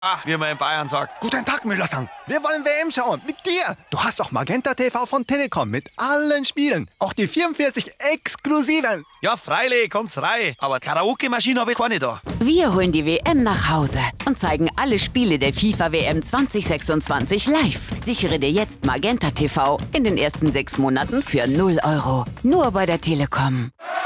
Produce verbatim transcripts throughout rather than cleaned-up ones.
Ah, wie man in Bayern sagt. Guten Tag, Müller-san. Wir wollen W M schauen. Mit dir. Du hast auch Magenta T V von Telekom mit allen Spielen. Auch die vierundvierzig exklusiven. Ja, freilich, kommt's rein. Aber Karaoke-Maschine habe ich keine da. Wir holen die W M nach Hause und zeigen alle Spiele der FIFA W M zwanzig sechsundzwanzig live. Sichere dir jetzt Magenta T V in den ersten sechs Monaten für null Euro. Nur bei der Telekom.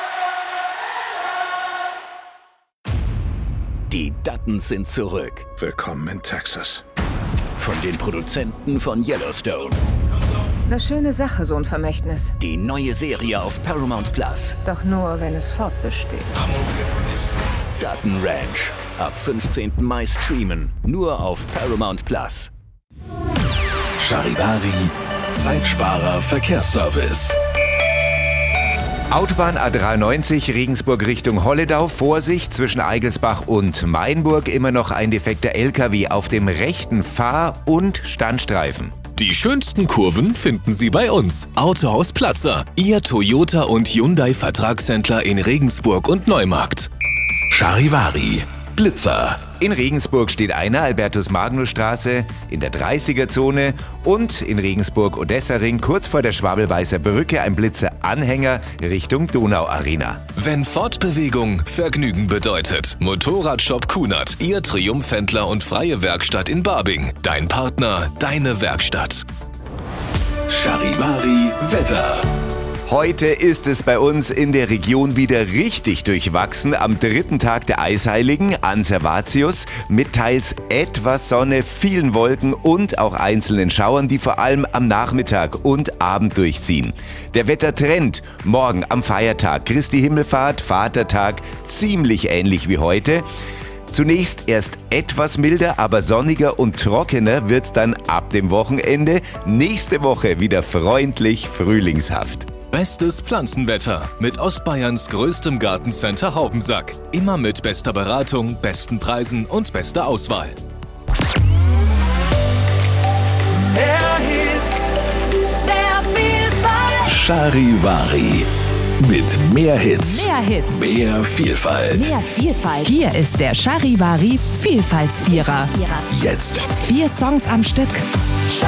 Die Duttons sind zurück. Willkommen in Texas. Von den Produzenten von Yellowstone. Eine schöne Sache, so ein Vermächtnis. Die neue Serie auf Paramount Plus. Doch nur, wenn es fortbesteht. Dutton Ranch. Ab fünfzehnten Mai streamen. Nur auf Paramount Plus. Charivari, Zeitsparer Verkehrsservice. Autobahn A dreiundneunzig Regensburg Richtung Holledau. Vorsicht, zwischen Eigelsbach und Mainburg immer noch ein defekter L K W auf dem rechten Fahr- und Standstreifen. Die schönsten Kurven finden Sie bei uns. Autohaus Platzer, Ihr Toyota und Hyundai Vertragshändler in Regensburg und Neumarkt. Charivari, Blitzer. In Regensburg steht einer, Albertus-Magnus-Straße, in der dreißiger-Zone und in Regensburg-Odessa-Ring kurz vor der Schwabelweißer Brücke ein Blitzer-Anhänger Richtung Donau-Arena. Wenn Fortbewegung Vergnügen bedeutet. Motorradshop Kunert, Ihr Triumphhändler und freie Werkstatt in Barbing. Dein Partner, deine Werkstatt. Charivari, Wetter. Heute ist es bei uns in der Region wieder richtig durchwachsen. Am dritten Tag der Eisheiligen an Servatius mit teils etwas Sonne, vielen Wolken und auch einzelnen Schauern, die vor allem am Nachmittag und Abend durchziehen. Der Wettertrend morgen am Feiertag, Christi Himmelfahrt, Vatertag, ziemlich ähnlich wie heute. Zunächst erst etwas milder, aber sonniger und trockener wird's dann ab dem Wochenende. Nächste Woche wieder freundlich frühlingshaft. Bestes Pflanzenwetter mit Ostbayerns größtem Gartencenter Haubensack. Immer mit bester Beratung, besten Preisen und bester Auswahl. Mehr Hits, mehr Vielfalt. Charivari. Mit mehr Hits. Mehr Hits. Mehr Vielfalt. Mehr Vielfalt. Hier ist der Charivari Vielfaltsvierer. Jetzt. Vier Songs am Stück.